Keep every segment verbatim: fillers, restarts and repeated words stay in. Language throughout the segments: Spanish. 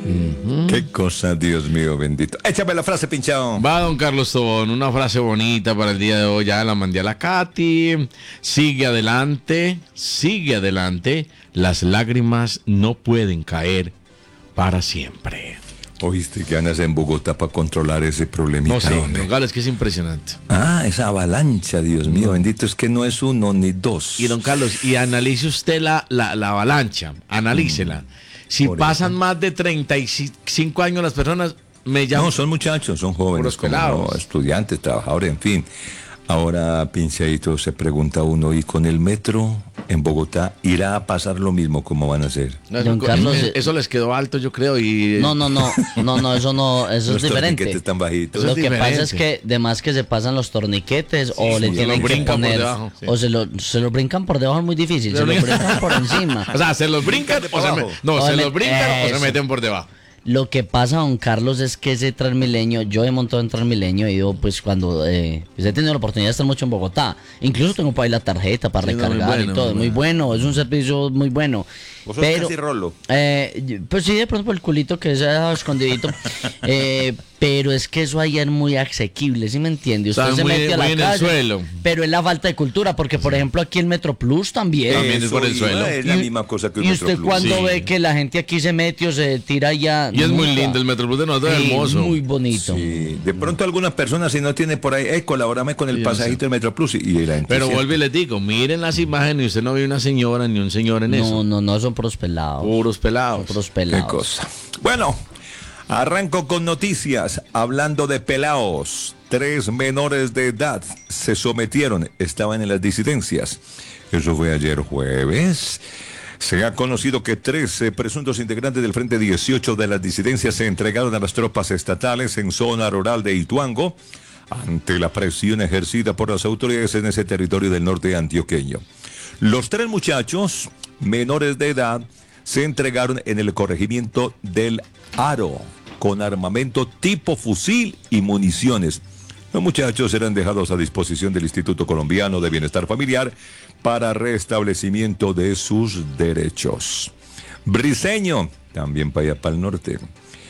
Uh-huh. Qué cosa, Dios mío, bendito. Échame la frase, pinchado. Va, don Carlos Tobón, una frase bonita para el día de hoy. Ya la mandé a la Katy. Sigue adelante, sigue adelante. Las lágrimas no pueden caer para siempre. ¿Oíste que andas en Bogotá para controlar ese problemita? No sé, hombre? don Carlos, es que es impresionante. Ah, esa avalancha, Dios mío, bendito, es que no es uno ni dos. Y don Carlos, y analice usted la, la, la avalancha, analícela. Si Por pasan eso. más de treinta y cinco años las personas, me llaman. No, son muchachos, son jóvenes, Puros como pelados. no, estudiantes, trabajadores, en fin. Ahora, pinchadito, se pregunta uno, ¿y con el metro en Bogotá irá a pasar lo mismo? ¿Cómo van a hacer? No, Don eso, Carlos, eso- eh, eso les quedó alto, yo creo. Y No, no, no, no, no, eso no, eso es Los diferente. torniquetes tan bajitos. Eso Lo es que diferente. pasa es que de más que se pasan los torniquetes o sí, le se tienen lo que brincan por poner debajo, sí. o se lo, se lo brincan por debajo es muy difícil, se lo brincan por encima. O sea, se los brincan o se, me- no, O se se los met- brincan o se eso. meten por debajo. Lo que pasa, don Carlos, es que ese Transmilenio, yo he montado en Transmilenio y yo pues cuando eh, pues, he tenido la oportunidad de estar mucho en Bogotá, incluso tengo para ir la tarjeta para Sí, no, muy recargar bueno, y todo, muy muy bueno, es un servicio muy bueno. ¿Vos sos Pero, casi rolo? eh, pues sí, de pronto por el culito que es ah, escondidito, eh, pero es que eso allá es muy asequible, ¿sí me entiende? Usted Está se muy- mete a muy la en el calle, suelo. pero es la falta de cultura, porque por ejemplo aquí el Metro Plus también. También es Eso por el iba, suelo. Es la Y- misma cosa que el Y Metro usted Plus. cuando Sí. ve que la gente aquí se mete o se tira ya. Y es muy nunca. lindo el Metrobús de nosotros, es Sí, hermoso. muy bonito. Sí, de pronto algunas personas si no tiene por ahí, eh, colabórame con el Sí, yo pasajito sé. del Metro Plus y, y la gente Pero se- vuelvo y les digo, miren las imágenes y usted no ve una señora ni un señor en No, eso. no, no, son puros pelados. Puros pelados. Puros Qué pelados. cosa. Bueno, arranco con noticias. Hablando de pelaos, tres menores de edad se sometieron, estaban en las disidencias. Eso fue ayer jueves. Se ha conocido que trece presuntos integrantes del Frente dieciocho de las disidencias se entregaron a las tropas estatales en zona rural de Ituango ante la presión ejercida por las autoridades en ese territorio del norte antioqueño. Los tres muchachos menores de edad se entregaron en el corregimiento del Aro con armamento tipo fusil y municiones. Los muchachos serán dejados a disposición del Instituto Colombiano de Bienestar Familiar para restablecimiento de sus derechos. Briceño, también para allá para el norte.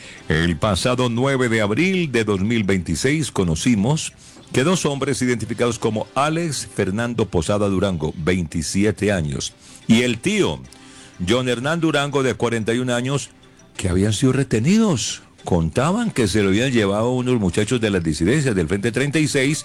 El pasado nueve de abril de dos mil veintiséis conocimos que dos hombres identificados como Alex Fernando Posada Durango, veintisiete años, y el tío John Hernán Durango, de cuarenta y un años, que habían sido retenidos. Contaban que se lo habían llevado unos muchachos de las disidencias del Frente treinta y seis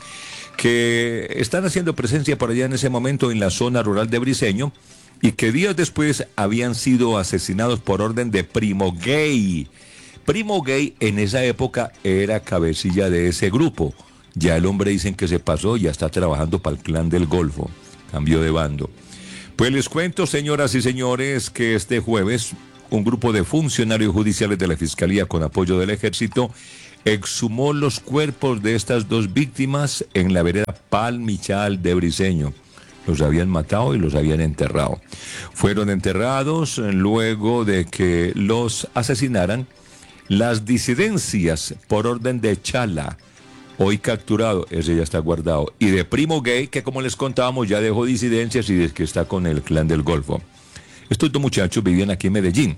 que están haciendo presencia por allá en ese momento en la zona rural de Briceño y que días después habían sido asesinados por orden de Primo Gay. Primo Gay en esa época era cabecilla de ese grupo. Ya el hombre dicen que se pasó, ya está trabajando para el Clan del Golfo. Cambió de bando. Pues les cuento, señoras y señores, que este jueves un grupo de funcionarios judiciales de la Fiscalía con apoyo del Ejército exhumó los cuerpos de estas dos víctimas en la vereda Palmichal de Briceño. Los habían matado y los habían enterrado. Fueron enterrados luego de que los asesinaran las disidencias por orden de Chala, hoy capturado, ese ya está guardado, y de Primo Gay, que como les contábamos ya dejó disidencias y que está con el Clan del Golfo. Estos dos muchachos vivían aquí en Medellín,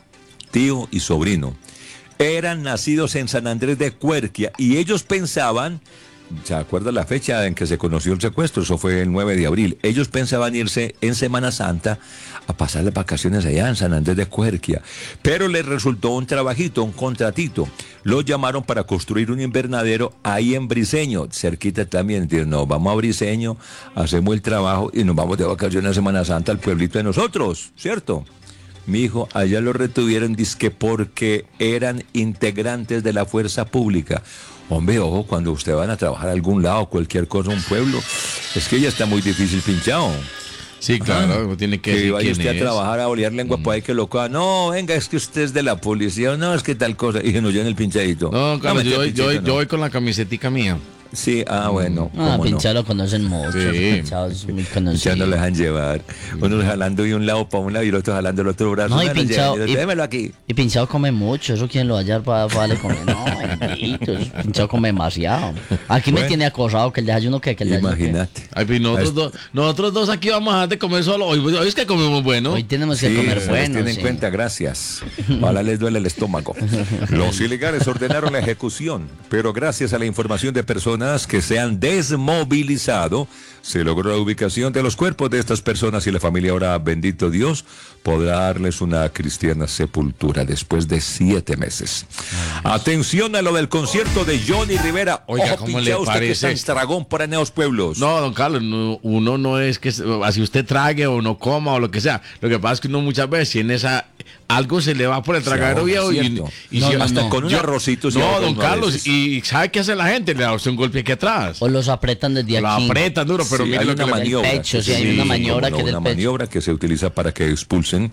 tío y sobrino. Eran nacidos en San Andrés de Cuerquia y ellos pensaban, ¿se acuerda la fecha en que se conoció el secuestro? Eso fue el nueve de abril. Ellos pensaban irse en Semana Santa a pasar las vacaciones allá en San Andrés de Cuerquia, pero les resultó un trabajito, un contratito. Los llamaron para construir un invernadero ahí en Briceño, cerquita también. Dijeron, no, vamos a Briceño, hacemos el trabajo y nos vamos de vacaciones a Semana Santa al pueblito de nosotros, ¿cierto? Mi hijo, allá lo retuvieron, dizque porque eran integrantes de la fuerza pública. Hombre, ojo, cuando usted van a trabajar a algún lado, cualquier cosa, un pueblo, es que ya está muy difícil pinchado. Sí, claro, Ajá. tiene que Que decir vaya quién usted es. a trabajar a olear lengua por ahí que lo coja. No, venga, es que usted es de la policía. No, es que tal cosa. Y nos llena el pinchadito. No, Carlos, me yo, eche yo, pinchito, yo no. voy con la camisetica mía. Sí, ah, bueno. Ah, cómo Pinchado lo conocen mucho. Sí. Pinchado es muy no. Ya no conocido. lo dejan llevar. Uno jalando de un lado para un lado y el otro jalando el otro brazo. No, y Me lo Pinchado- llevan, y- démelo aquí. Y Pinchado come mucho, eso quien lo va a hallar para, para darle comer. No, bendito, eso Pinchado come demasiado. Aquí me Bueno. tiene acosado que el desayuno que, que el desayuno que. Imagínate. Ay, pues nosotros, Ay, dos, nosotros dos aquí vamos a dejar de comer solo. Hoy, hoy es que comemos bueno. Hoy tenemos que Sí, comer se les bueno. tiene en sí. cuenta, gracias. Ojalá les duele el estómago. Los ilegales ordenaron la ejecución, pero gracias a la información de personas que se han desmovilizado, se logró la ubicación de los cuerpos de estas personas y la familia ahora, bendito Dios, podrá darles una cristiana sepultura después de siete meses. Atención a lo del concierto de Johnny Rivera. Oiga, Ojo, ¿cómo le pinchado, usted que parece? está en Estragón por Eneos Pueblos. No, don Carlos, no- uno no es que así usted trague o no coma o lo que sea. Lo que pasa es que uno muchas veces tiene esa algo se le va por el Se tragadero ahoga, viejo y, ¿cierto? y No, si- no, Hasta no. con un Yo- arrocito se No, ahoga don uno a Carlos, veces. y ¿sabe qué hace la gente? Le da usted un golpe aquí atrás. O los apretan desde Lo aquí. apretan duro, pero Sí, mire hay lo que una le maniobra. maniobra. pecho, que sí, hay se- una maniobra cómo que no, es del una pecho. maniobra que se utiliza para que expulsen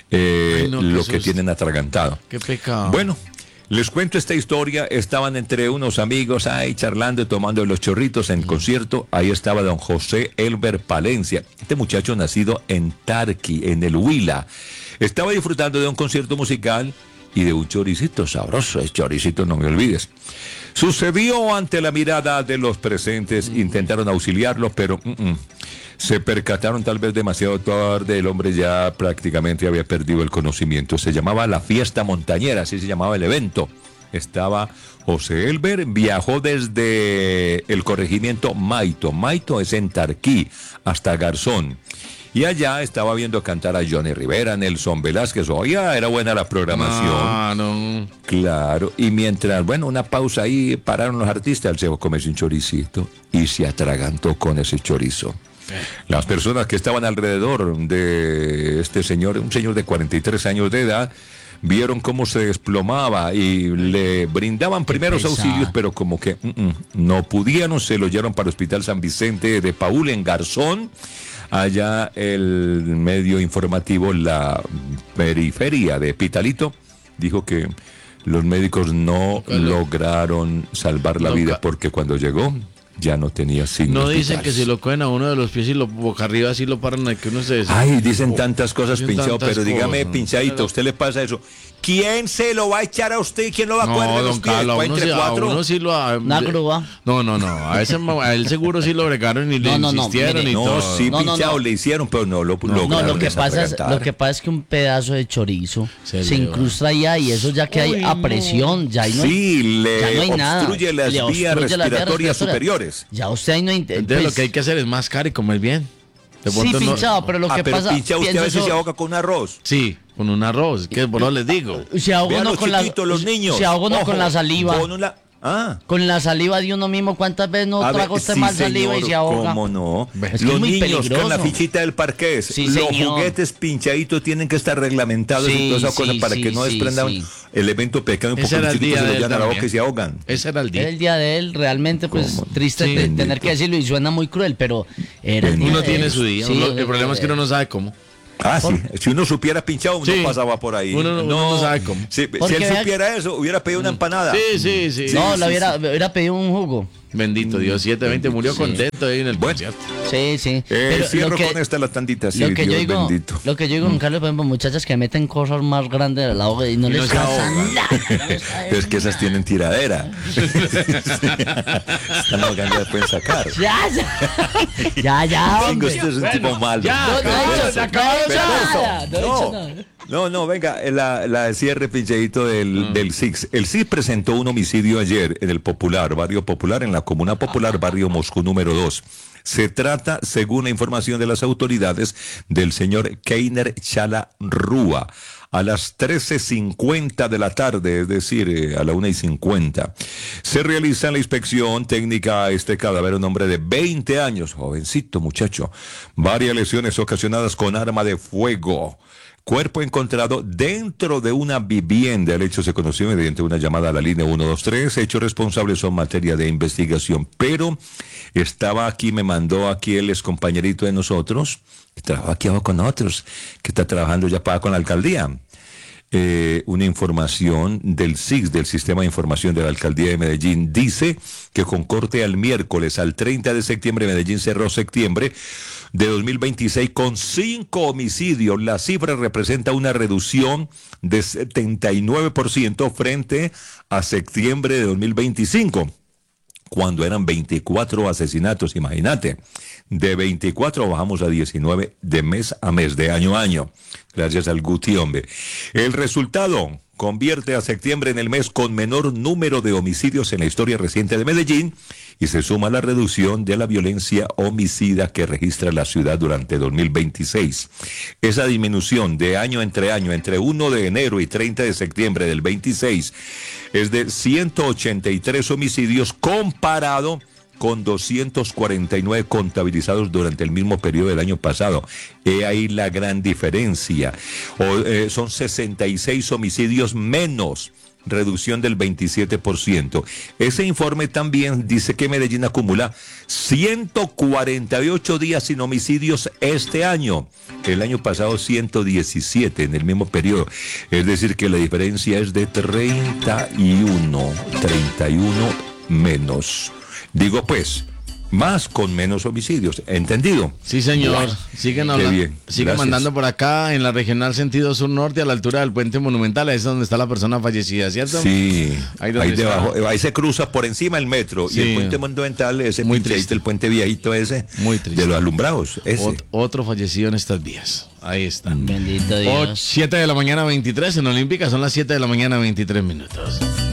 eh, Ay, no, qué lo que susto. tienen atragantado. Qué pecado. Bueno, les cuento esta historia. Estaban entre unos amigos ahí charlando y tomando los chorritos en concierto. Ahí estaba don José Elber Palencia. Este muchacho nacido en Tarqui, en el Huila. Estaba disfrutando de un concierto musical y de un choricito sabroso. El choricito, no me olvides. Sucedió ante la mirada de los presentes. Intentaron auxiliarlo, pero mm, mm, se percataron tal vez demasiado tarde. El hombre ya prácticamente había perdido el conocimiento. Se llamaba la Fiesta Montañera, así se llamaba el evento. Estaba José Elber, viajó desde el corregimiento Maito. Maito es en Tarquí, hasta Garzón. Y allá estaba viendo cantar a Johnny Rivera, Nelson Velázquez. Oiga, era buena la programación. Ah, no. Claro, y mientras, bueno, una pausa ahí, pararon los artistas, él se fue a comerse un choricito y se atragantó con ese chorizo. Las personas que estaban alrededor de este señor, un señor de cuarenta y tres años de edad, vieron cómo se desplomaba y le brindaban primeros pesado. auxilios, pero como que mm, mm, no pudieron, se lo llevaron para el Hospital San Vicente de Paúl en Garzón. Allá el medio informativo, la periferia de Pitalito, dijo que los médicos no lograron salvar la No, vida ca- porque cuando llegó ya no tenía signos No dicen que vitales. si lo cogen a uno de los pies y lo boca arriba así lo paran, que uno se des- Ay, dicen tantas cosas, Dicen pinchado, tantas pero dígame, cosas. pinchadito, ¿a usted le pasa eso? ¿Quién se lo va a echar a usted y quién lo va a coger No, de los don pies? Carlos, a ¿Fue uno, entre sí, a cuatro? uno sí lo... a- Una grúa. No, no, no, a, ese, ma- a él seguro sí lo bregaron y le No, no, no, insistieron mire. y No, todo. sí, No, no, pinchado, no. le hicieron, pero no lo No, lograron lo que, pasa es, desatragantar. lo que pasa es que un pedazo de chorizo Se se, le incrusta allá y eso ya que hay a presión, ya ahí no hay, Sí, le ya no hay nada. obstruye las Le vías obstruye las vías respiratorias superiores. Ya usted ahí no hay... Entonces lo pues, que hay que hacer es mascar y comer bien. De sí, pronto no- pinchado, pero lo Ah, que pero pasa... pinchado, usted a pienso veces yo- se ahoga con un arroz. Sí, con un arroz, que por no les digo. Se ahoga Vean uno los con la... chiquitos, los niños. Se ahoga uno Ojo, con la saliva. Con una... Ah. Con la saliva de uno mismo, ¿cuántas veces no A ver, traga usted sí, mal saliva y señor, se ahoga? ¿Cómo no? Es que es Los muy niños con peligroso. la fichita del parqués, Sí, los señor. juguetes pinchaditos tienen que estar reglamentados y Sí, todas esas sí, cosas para sí, que no sí, desprendan sí. elemento pequeño, un Ese poco era el chiquito, día se lo de él llevan a la boca también. y se ahogan. Ese era el Era día. el día de él, realmente, pues ¿Cómo? triste Sí. te- tener Bendito. que decirlo y suena muy cruel, pero era el día Uno de tiene él. su día. Sí, uno- el problema es que uno no sabe cómo. Ah, sí. Si uno supiera pinchado, Sí. no pasaba por ahí. Uno no- uno no sabe cómo. Si, si Porque él vea- supiera eso, hubiera pedido una empanada. Sí, sí, sí. No, sí, le hubiera, sí. hubiera pedido un jugo. Bendito Dios, siete veinte murió Sí. contento ahí en el Bueno. concierto. Sí, sí. Eh, Pero cierro lo que- con esta la tandita, sí, lo que Dios yo digo, bendito. lo que yo digo, don Carlos, por ejemplo, muchachas que meten cosas más grandes al agua y no Y no les se pasa ahogan. nada. no les pasa Es que esas nada. tienen tiradera. Están ahogando, ya pueden sacar. Ya, ya. Ya, ya, Venga, hombre. usted es un tipo malo. ya, No, no he acabó, hecho- se acabó, no he hecho ya. nada, no he hecho No, nada. no, no, venga, eh, la, la cierre pinchadito del, Mm. del S I X. El S I X presentó un homicidio ayer en el Popular, barrio Popular, en la Comuna Popular, barrio Moscú número dos. Se trata, según la información de las autoridades, del señor Keiner Chala Rúa. A las trece cincuenta de la tarde, es decir, eh, a la una y cincuenta, se realiza la inspección técnica a este cadáver, un hombre de veinte años, jovencito muchacho, varias lesiones ocasionadas con arma de fuego. Cuerpo encontrado dentro de una vivienda. El hecho se conoció mediante una llamada a la línea ciento veintitrés. Hechos responsables son materia de investigación. Pero estaba aquí, me mandó aquí el ex compañerito de nosotros, que trabaja aquí abajo con nosotros, que está trabajando ya para con la alcaldía. eh, una información del S I X, del Sistema de Información de la Alcaldía de Medellín. Dice que con corte al miércoles, al treinta de septiembre, Medellín cerró septiembre de dos mil veintiséis con cinco homicidios. La cifra representa una reducción de setenta y nueve por ciento frente a septiembre de dos mil veinticinco, cuando eran veinticuatro asesinatos. Imagínate, de veinticuatro bajamos a diecinueve de mes a mes, de año a año, gracias al Guti, hombre. El resultado convierte a septiembre en el mes con menor número de homicidios en la historia reciente de Medellín y se suma a la reducción de la violencia homicida que registra la ciudad durante dos mil veintiséis. Esa disminución de año entre año, entre primero de enero y treinta de septiembre del veintiséis, es de ciento ochenta y tres homicidios comparado con doscientos cuarenta y nueve contabilizados durante el mismo periodo del año pasado. He ahí la gran diferencia. O, eh, son sesenta y seis homicidios menos, reducción del veintisiete por ciento. Ese informe también dice que Medellín acumula ciento cuarenta y ocho días sin homicidios este año. El año pasado ciento diecisiete en el mismo periodo. Es decir, que la diferencia es de treinta y uno menos. Digo pues, más con menos homicidios, ¿entendido? Sí, señor. Wow. Siguen hablando, bien. Sigue mandando por acá en la regional sentido sur-norte a la altura del puente monumental, ahí es donde está la persona fallecida, ¿cierto? Sí, ahí, ahí debajo, está. Ahí se cruza por encima el metro, sí. Y el puente monumental, ese muy triste, el puente viejito ese, muy triste, de los alumbrados, ese. Ot- otro fallecido en estas vías, ahí están. Bendito Dios. siete de la mañana veintitrés en Olímpica, son las siete de la mañana veintitrés minutos.